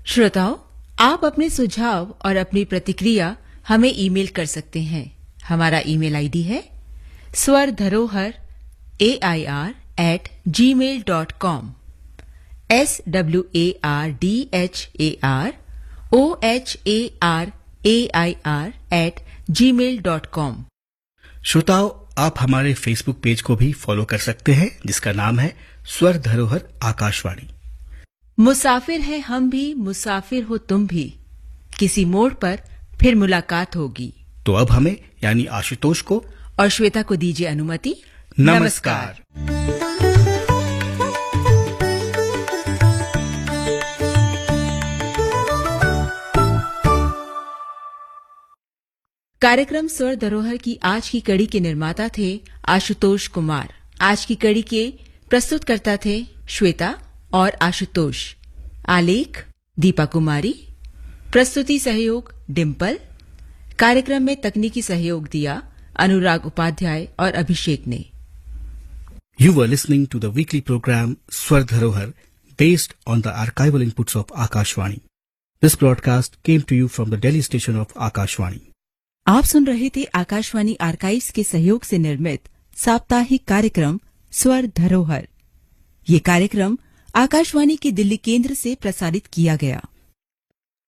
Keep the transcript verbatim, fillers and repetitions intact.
श्रोताओं, आप अपने सुझाव और अपनी प्रतिक्रिया हमें ईमेल कर सकते हैं। हमारा ईमेल आईडी है स्वर धरोहर ए I R eight ji mail dot com. S W A R D H A R O H A R A I R eight ji mail dot com. श्रोताओं, आप हमारे फेसबुक पेज को भी follow कर सकते हैं, जिसका नाम है स्वर धरोहर आकाशवाणी। मुसाफिर है हम भी, मुसाफिर हो तुम भी, किसी मोड़ पर फिर मुलाकात होगी। तो अब हमें यानी आशुतोष को और श्वेता को दीजिए अनुमति। नमस्कार। कार्यक्रम स्वर धरोहर की आज की कड़ी के निर्माता थे आशुतोष कुमार। आज की कड़ी के प्रस्तुतकर्ता थे श्वेता और आशुतोष। आलेख दीपा कुमारी, प्रस्तुति सहयोग डिम्पल। कार्यक्रम में तकनीकी सहयोग दिया अनुराग उपाध्याय और अभिषेक ने। You were listening to the weekly program Swar Dharohar, based on the archival inputs of Akashvani. This broadcast came to you from the Delhi station of Akashvani. आप सुन रहे थे आकाशवाणी आर्काइव्स के सहयोग से निर्मित साप्ताहिक कार्यक्रम स्वर धरोहर। ये कार्यक्रम आकाशवाणी के दिल्ली केंद्र से प्रसारित किया गया।